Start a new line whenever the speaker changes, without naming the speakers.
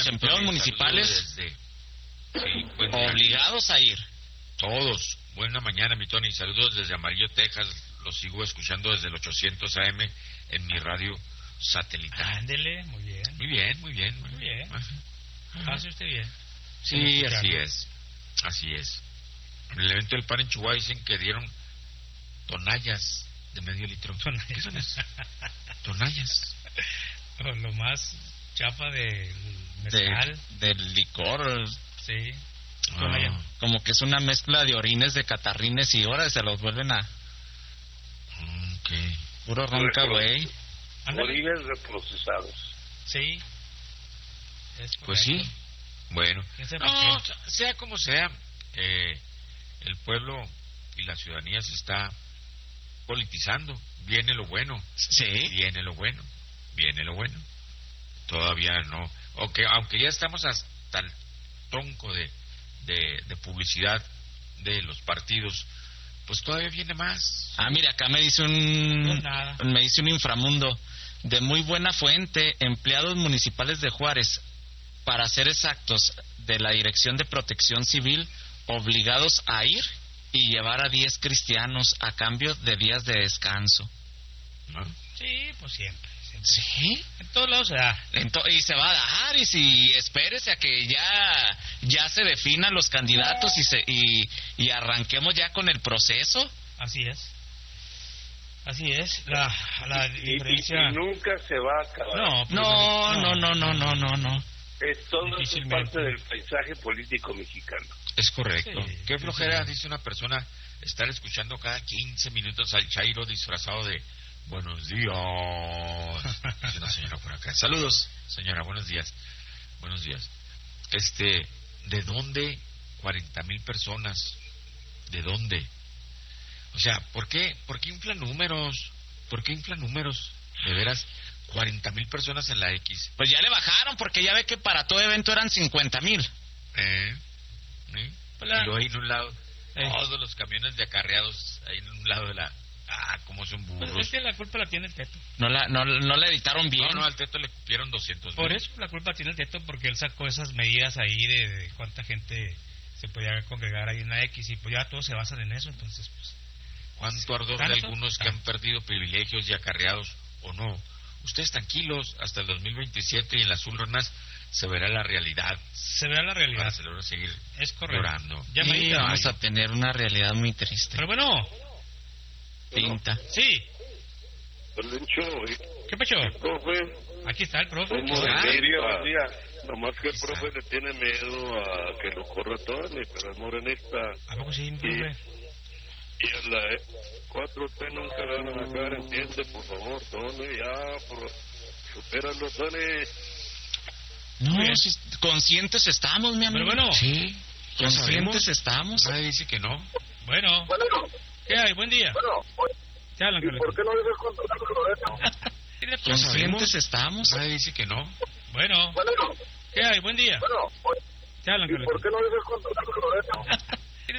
empleados municipales obligados a ir.
Todos. Buena mañana, mi Tony. Saludos desde Amarillo, Texas. Los sigo escuchando desde el 800 AM en mi radio satelital.
Ándele, muy bien.
Muy bien, muy bien.
Muy bien. Hace usted bien.
Sí, así es. Así es. En el evento del pan en Chihuahua dicen que dieron tonallas de medio litro. ¿Qué son esas? Tonallas.
Lo más chafa del mezcal.
Del licor.
Sí.
Como que es una mezcla de orines de catarrines y ahora se los vuelven a...
Okay.
Puro ronca, güey.
Orines reprocesados.
Sí.
Pues sí. Bueno. No, sea como sea, el pueblo y la ciudadanía se está politizando. Viene lo bueno.
Sí.
Viene lo bueno. Viene lo bueno. Todavía no. Aunque ya estamos hasta el tronco de publicidad de los partidos, pues todavía viene más.
Mira, acá me dice un inframundo de muy buena fuente, empleados municipales de Juárez, para ser exactos, de la Dirección de Protección Civil, obligados a ir y llevar a 10 cristianos a cambio de días de descanso.
¿No?
Sí, pues siempre.
Sí,
en todos lados se da.
Y se va a dar, y si espérese a que ya se definan los candidatos y arranquemos ya con el proceso.
Así es. La diferencia...
y nunca se va a acabar.
No.
Es todo parte del paisaje político mexicano.
Es correcto.
Sí,
Qué flojera, dice una persona, estar escuchando cada 15 minutos al Chairo disfrazado de buenos días. Dice una señora por acá. Saludos, señora, buenos días. Buenos días. ¿De dónde 40,000 personas? ¿De dónde? O sea, ¿por qué inflan números? ¿Por qué inflan números? De veras, 40,000 personas en la X.
Pues ya le bajaron, porque ya ve que para todo evento eran 50,000.
Y luego ahí en un lado, todos los camiones de acarreados, ahí en un lado de la... cómo son burros.
Pues es que la culpa la tiene el Teto.
No la editaron bien.
No, al Teto le cupieron 200,000.
Por eso la culpa tiene el Teto, porque él sacó esas medidas ahí de cuánta gente se podía congregar ahí en la X, y pues ya todos se basan en eso, entonces pues...
¿Cuánto ardor de algunos que han perdido privilegios y acarreados o no? Ustedes tranquilos, hasta el 2027 y en las urnas se verá la realidad. Para celebrar seguir llorando.
Y vamos a tener una realidad muy triste.
Pero bueno...
Pinta.
Sí. ¿Qué pasó?
Profe.
Aquí está el profe.
Nomás que el profe le tiene miedo a que lo corra Tony, pero es morenista.
¿A poco sí, profe?
Y en la 4T nunca le van a sacar, entiende, por favor, Tony, supéralo, Tony.
No, si conscientes estamos, mi amigo.
Pero bueno.
Sí, conscientes estamos.
Nadie dice que no.
Bueno. ¿Qué hay? Buen día. ¿Qué hablan,
¿Y por qué no dices contra Loreto?
Conscientes estamos.
Nadie dice que no.
Bueno. ¿Qué hay? Buen día.
¿Y por qué no dices contra Loreto?